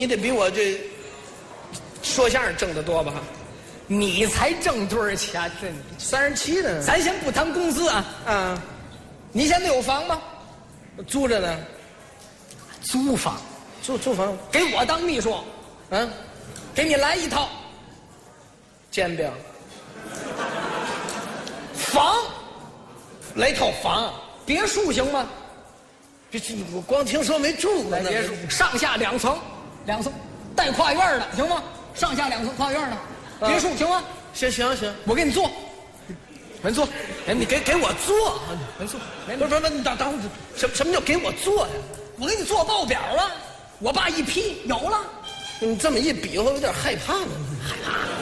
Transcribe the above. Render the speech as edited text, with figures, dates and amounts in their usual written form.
你得比我这说相声挣得多吧？ 你才挣多少钱？这 37呢？ 咱先不谈工资啊。 啊， 你现在有房吗？ 租着呢。 租房， 租房， 给我当秘书，给你来一套煎饼。 房，来套房，别墅行吗？ 这我光听说没住过呢。 别墅，上下两层，带跨院的行吗？上下两层跨院的别墅行吗？ 行， 我给你做，稳坐。 哎，你给我做， 稳坐。 不，你等会儿，什么叫给我做呀？ 我给你做报表了，我爸一批有了。 你这么一比划，我有点害怕呢。 害怕？